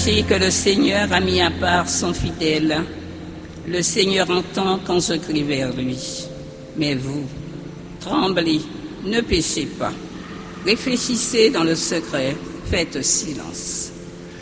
Sachez que le Seigneur a mis à part son fidèle. Le Seigneur entend quand je crie vers lui. Mais vous, tremblez, ne péchez pas. Réfléchissez dans le secret, faites silence.